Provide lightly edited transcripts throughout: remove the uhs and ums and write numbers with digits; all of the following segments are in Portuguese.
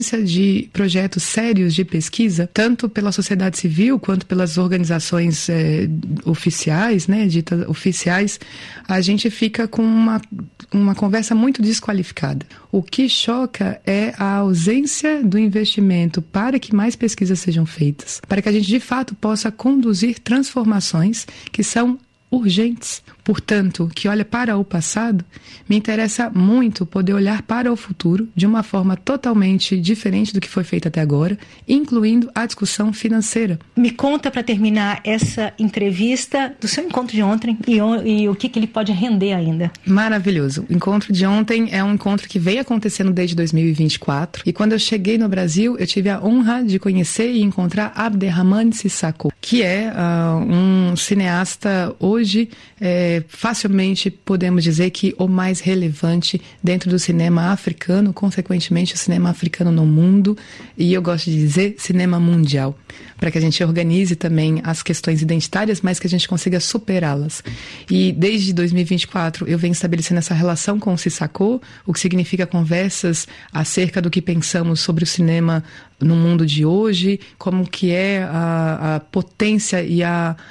de projetos sérios de pesquisa, tanto pela sociedade civil quanto pelas organizações oficiais, né, ditas oficiais, a gente fica com uma conversa muito desqualificada. O que choca é a ausência do investimento para que mais pesquisas sejam feitas, para que a gente de fato possa conduzir transformações que são urgentes. Portanto, que olha para o passado, me interessa muito poder olhar para o futuro de uma forma totalmente diferente do que foi feito até agora, incluindo a discussão financeira. Me conta, para terminar essa entrevista, do seu encontro de ontem e o que ele pode render ainda. Maravilhoso. O encontro de ontem é um encontro que veio acontecendo desde 2024 e quando eu cheguei no Brasil, eu tive a honra de conhecer e encontrar Abderrahmane Sissako, que é um cineasta hoje facilmente podemos dizer que o mais relevante dentro do cinema africano, consequentemente o cinema africano no mundo, e eu gosto de dizer cinema mundial, para que a gente organize também as questões identitárias, mas que a gente consiga superá-las. E desde 2024 eu venho estabelecendo essa relação com o Sissako, o que significa conversas acerca do que pensamos sobre o cinema no mundo de hoje, como que é a potência e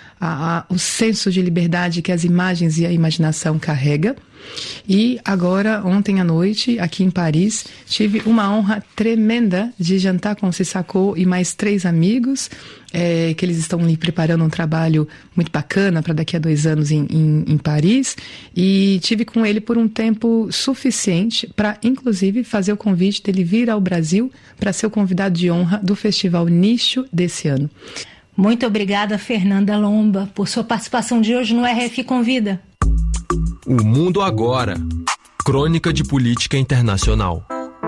o senso de liberdade que as imagens e a imaginação carrega. E agora, ontem à noite, aqui em Paris, tive uma honra tremenda de jantar com o Sissako e mais 3 amigos, que eles estão ali preparando um trabalho muito bacana para daqui a 2 anos em Paris, e tive com ele por um tempo suficiente para, inclusive, fazer o convite dele vir ao Brasil para ser o convidado de honra do Festival Nicho desse ano. Muito obrigada, Fernanda Lomba, por sua participação de hoje no RF Convida. O Mundo Agora. Crônica de Política Internacional.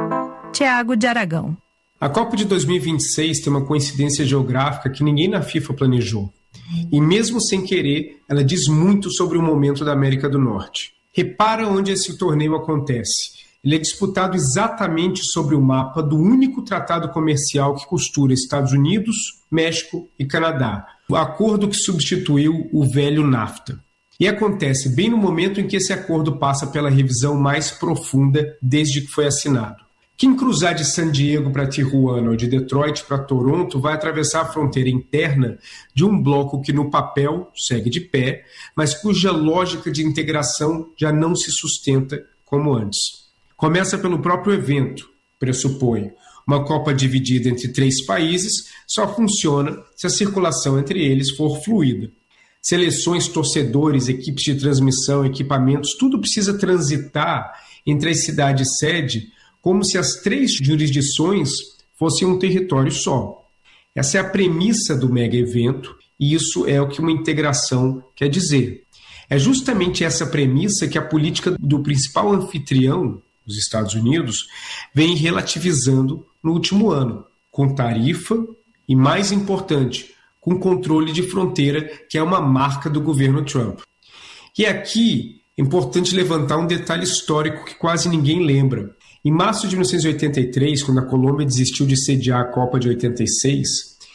Tiago de Aragão. A Copa de 2026 tem uma coincidência geográfica que ninguém na FIFA planejou. E mesmo sem querer, ela diz muito sobre o momento da América do Norte. Repara onde esse torneio acontece. Ele é disputado exatamente sobre o mapa do único tratado comercial que costura Estados Unidos, México e Canadá. O acordo que substituiu o velho NAFTA. E acontece bem no momento em que esse acordo passa pela revisão mais profunda desde que foi assinado. Quem cruzar de San Diego para Tijuana ou de Detroit para Toronto vai atravessar a fronteira interna de um bloco que no papel segue de pé, mas cuja lógica de integração já não se sustenta como antes. Começa pelo próprio evento, pressupõe. Uma Copa dividida entre 3 países só funciona se a circulação entre eles for fluida. Seleções, torcedores, equipes de transmissão, equipamentos, tudo precisa transitar entre as cidades-sede como se as 3 jurisdições fossem um território só. Essa é a premissa do mega-evento e isso é o que uma integração quer dizer. É justamente essa premissa que a política do principal anfitrião, os Estados Unidos, vem relativizando no último ano, com tarifa e, mais importante, com controle de fronteira, que é uma marca do governo Trump. E aqui é importante levantar um detalhe histórico que quase ninguém lembra. Em março de 1983, quando a Colômbia desistiu de sediar a Copa de 86,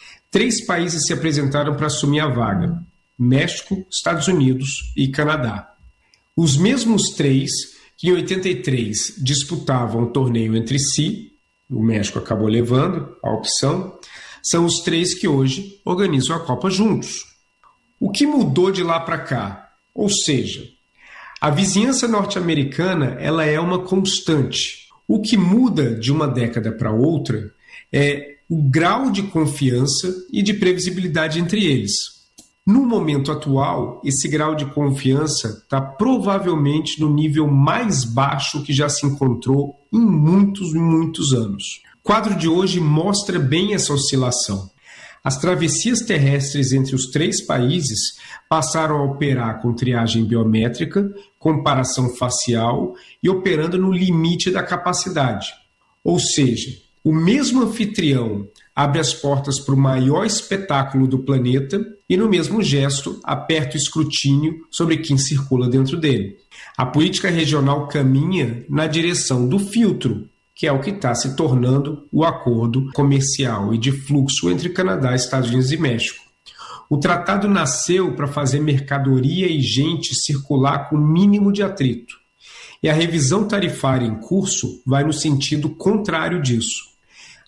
3 países se apresentaram para assumir a vaga: México, Estados Unidos e Canadá. Os mesmos 3 que em 83 disputavam o torneio entre si, o México acabou levando a opção, são os 3 que hoje organizam a Copa juntos. O que mudou de lá para cá? Ou seja, a vizinhança norte-americana ela é uma constante. O que muda de uma década para outra é o grau de confiança e de previsibilidade entre eles. No momento atual, esse grau de confiança está provavelmente no nível mais baixo que já se encontrou em muitos anos. O quadro de hoje mostra bem essa oscilação. As travessias terrestres entre os 3 países passaram a operar com triagem biométrica, comparação facial e operando no limite da capacidade. Ou seja, o mesmo anfitrião abre as portas para o maior espetáculo do planeta e, no mesmo gesto, aperta o escrutínio sobre quem circula dentro dele. A política regional caminha na direção do filtro, que é o que está se tornando o acordo comercial e de fluxo entre Canadá, Estados Unidos e México. O tratado nasceu para fazer mercadoria e gente circular com o mínimo de atrito. E a revisão tarifária em curso vai no sentido contrário disso.